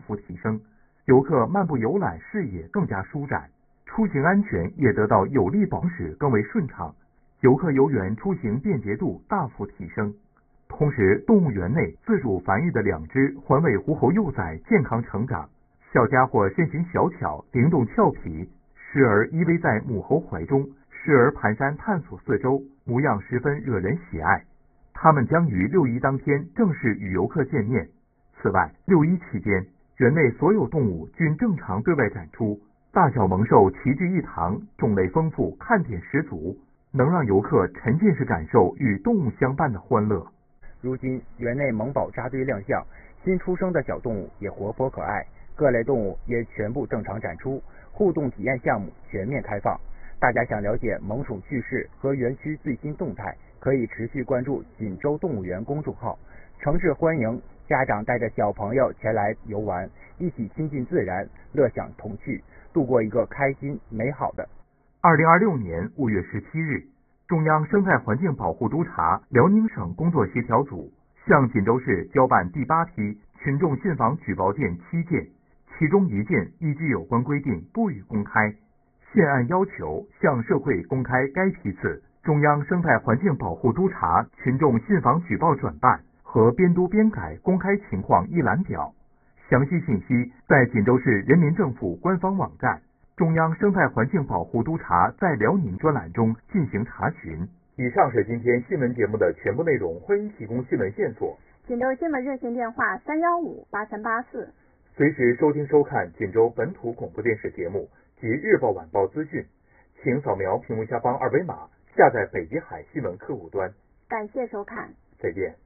幅提升，游客漫步游览视野更加舒展，出行安全也得到有力保持更为顺畅，游客游园出行便捷度大幅提升。同时，动物园内自主繁育的2只环尾狐猴幼崽健康成长，小家伙身形小巧，灵动俏皮，时而依偎在母猴怀中，时而蹒跚探索四周，模样十分惹人喜爱。它们将于6·1当天正式与游客见面。此外，6·1期间，园内所有动物均正常对外展出，大小猛兽齐聚一堂，种类丰富，看点十足，能让游客沉浸式感受与动物相伴的欢乐。 如今，园内萌宝扎堆亮相，新出生的小动物也活泼可爱，各类动物也全部正常展出，互动体验项目全面开放。大家想了解萌宠趣事和园区最新动态，可以持续关注锦州动物园公众号，诚挚欢迎家长带着小朋友前来游玩，一起亲近自然，乐享童趣，度过一个开心美好的。 2026年5月17日，中央生态环境保护督察辽宁省工作协调组向锦州市交办第8批群众信访举报件7件，其中1件依据有关规定不予公开。现按要求向社会公开该批次中央生态环境保护督察群众信访举报转办和编读编改公开情况一览表，详细信息在锦州市人民政府官方网站中央生态环境保护督察在辽宁专栏中进行查询。以上是今天新闻节目的全部内容，欢迎提供新闻线索。 锦州新闻热线电话315-8384， 随时收听收看锦州本土广播电视节目及日报晚报资讯，请扫描屏幕下方2维码下载北极海新闻客户端。 感谢收看， 再见。